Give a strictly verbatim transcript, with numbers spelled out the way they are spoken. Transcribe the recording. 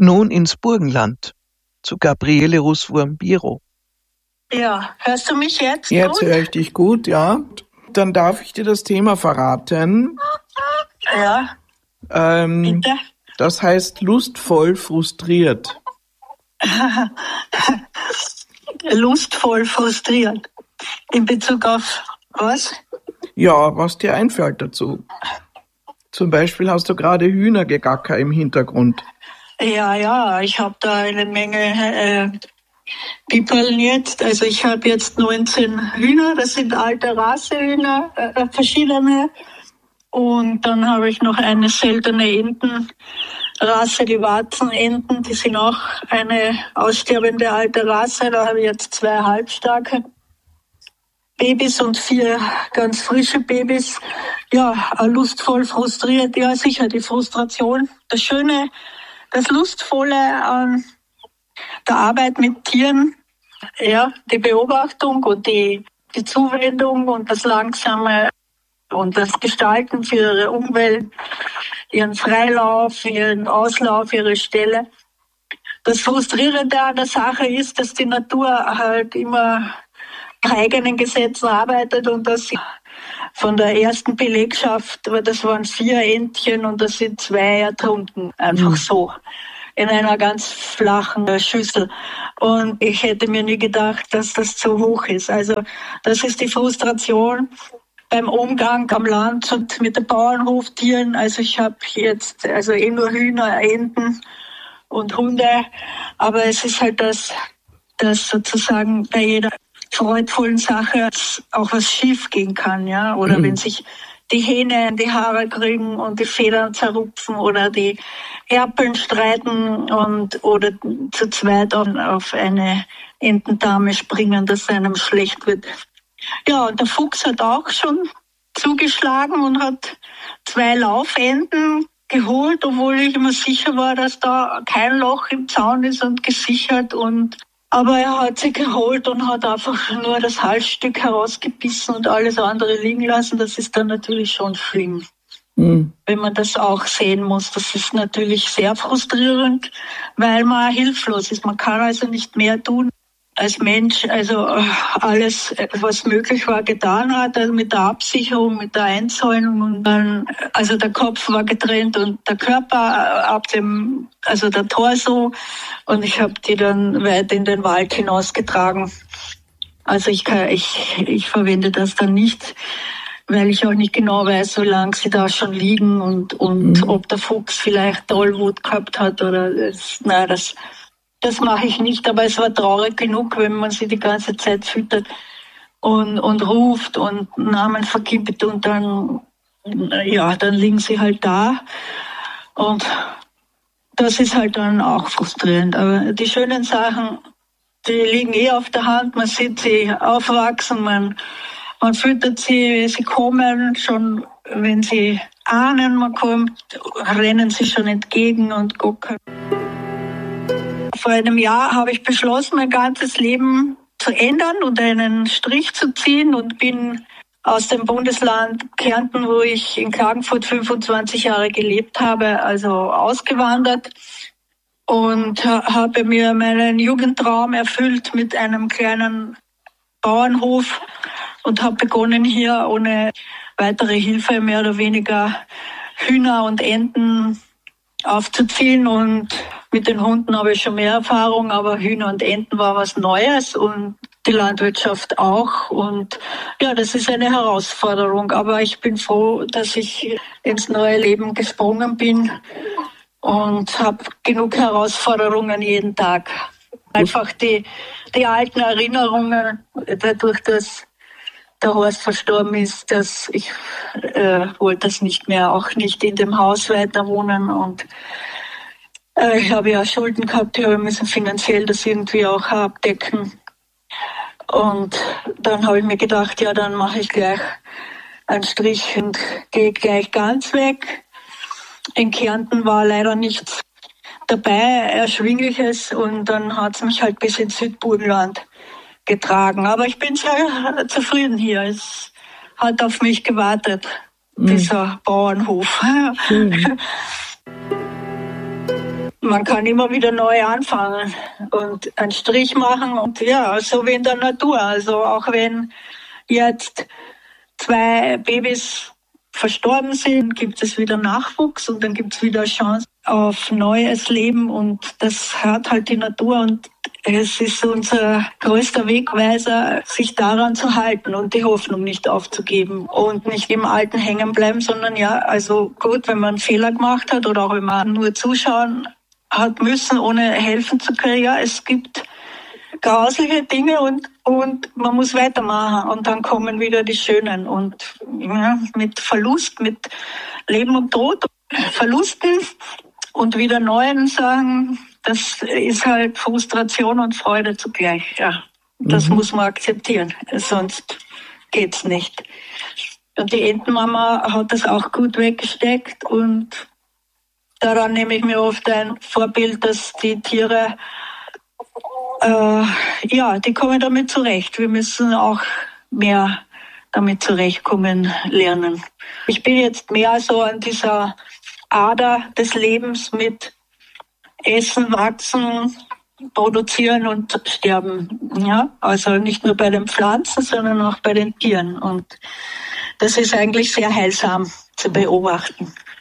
Nun ins Burgenland, zu Gabriele Russwurm-Biro. Ja, hörst du mich jetzt Jetzt gut? höre ich dich gut, ja. Dann darf ich dir das Thema verraten. Ja, Ähm, bitte. das heißt lustvoll frustriert. Lustvoll frustriert. In Bezug auf was? Ja, was dir einfällt dazu. Zum Beispiel hast du gerade Hühnergegacker im Hintergrund. Ja, ja, ich habe da eine Menge äh, Piperln jetzt. Also ich habe jetzt neunzehn Hühner, das sind alte Rassehühner, äh, verschiedene. Und dann habe ich noch eine seltene Entenrasse, die Warzenenten, die sind auch eine aussterbende alte Rasse. Da habe ich jetzt zwei halbstarke Babys und vier ganz frische Babys. Ja, lustvoll frustriert, ja sicher, die Frustration. Das Schöne, das Lustvolle an der Arbeit mit Tieren, ja, die Beobachtung und die, die Zuwendung und das langsame und das Gestalten für ihre Umwelt, ihren Freilauf, ihren Auslauf, ihre Stelle. Das Frustrierende an der Sache ist, dass die Natur halt immer nach eigenen Gesetzen arbeitet und dass sie von der ersten Belegschaft, das waren vier Entchen und da sind zwei ertrunken, einfach mhm. so, in einer ganz flachen Schüssel. Und ich hätte mir nie gedacht, dass das so hoch ist. Also das ist die Frustration beim Umgang am Land und mit den Bauernhoftieren. Also ich habe jetzt also eh nur Hühner, Enten und Hunde, aber es ist halt das, dass sozusagen bei jeder freudvollen Sache auch was schief gehen kann, ja, oder mhm. wenn sich die Hähne in die Haare kriegen und die Federn zerrupfen oder die Erpeln streiten und oder zu zweit auf eine Entendame springen, dass einem schlecht wird. Ja, und der Fuchs hat auch schon zugeschlagen und hat zwei Laufenten geholt, obwohl ich immer sicher war, dass da kein Loch im Zaun ist und gesichert. Und aber er hat sie geholt und hat einfach nur das Halsstück herausgebissen und alles andere liegen lassen. Das ist dann natürlich schon schlimm, mhm. wenn man das auch sehen muss. Das ist natürlich sehr frustrierend, weil man hilflos ist. Man kann also nicht mehr tun als Mensch, also alles, was möglich war, getan hat, also mit der Absicherung, mit der Einzäunung und dann, also der Kopf war getrennt und der Körper ab dem, also der Torso und ich habe die dann weit in den Wald hinausgetragen. Also ich kann, ich, ich verwende das dann nicht, weil ich auch nicht genau weiß, wie lange sie da schon liegen und, und mhm. ob der Fuchs vielleicht Tollwut gehabt hat oder, das, nein, das, Das mache ich nicht, aber es war traurig genug, wenn man sie die ganze Zeit füttert und, und ruft und Namen vergibt und dann, ja, dann liegen sie halt da. Und das ist halt dann auch frustrierend. Aber die schönen Sachen, die liegen eh auf der Hand. Man sieht sie aufwachsen, man, man füttert sie, sie kommen schon, wenn sie ahnen, man kommt, rennen sie schon entgegen und gucken. Vor einem Jahr habe ich beschlossen, mein ganzes Leben zu ändern und einen Strich zu ziehen und bin aus dem Bundesland Kärnten, wo ich in Klagenfurt fünfundzwanzig Jahre gelebt habe, also ausgewandert und habe mir meinen Jugendtraum erfüllt mit einem kleinen Bauernhof und habe begonnen, hier ohne weitere Hilfe mehr oder weniger Hühner und Enten aufzuziehen und mit den Hunden habe ich schon mehr Erfahrung, aber Hühner und Enten war was Neues und die Landwirtschaft auch und ja, das ist eine Herausforderung, aber ich bin froh, dass ich ins neue Leben gesprungen bin und habe genug Herausforderungen jeden Tag. Einfach die, die alten Erinnerungen, dadurch, dass der Horst verstorben ist, dass ich äh, wollte das nicht mehr, auch nicht in dem Haus weiter wohnen und äh, ich habe ja Schulden gehabt, wir müssen finanziell das irgendwie auch abdecken und dann habe ich mir gedacht, ja, dann mache ich gleich einen Strich und gehe gleich ganz weg. In Kärnten war leider nichts dabei, Erschwingliches und dann hat es mich halt bis ins Südburgenland getragen. Aber ich bin sehr zufrieden hier. Es hat auf mich gewartet, mhm. dieser Bauernhof. Schön. man kann immer wieder neu anfangen und einen Strich machen und ja, so wie in der Natur. Also auch wenn jetzt zwei Babys verstorben sind, gibt es wieder Nachwuchs und dann gibt es wieder Chance auf neues Leben und das hat halt die Natur und es ist unser größter Wegweiser, sich daran zu halten und die Hoffnung nicht aufzugeben und nicht im Alten hängen bleiben, sondern ja, also gut, wenn man einen Fehler gemacht hat oder auch wenn man nur zuschauen hat müssen, ohne helfen zu können, ja, es gibt grausliche Dinge und, und man muss weitermachen und dann kommen wieder die Schönen und ja, mit Verlust, mit Leben und Tod, Verlusten und wieder neuen Sachen, das ist halt Frustration und Freude zugleich, ja. Das mhm. muss man akzeptieren, sonst geht's nicht. Und die Entenmama hat das auch gut weggesteckt und daran nehme ich mir oft ein Vorbild, dass die Tiere Äh, ja, die kommen damit zurecht. Wir müssen auch mehr damit zurechtkommen lernen. Ich bin jetzt mehr so an dieser Ader des Lebens mit Essen, Wachsen, Produzieren und Sterben. Ja, also nicht nur bei den Pflanzen, sondern auch bei den Tieren. Und das ist eigentlich sehr heilsam zu beobachten.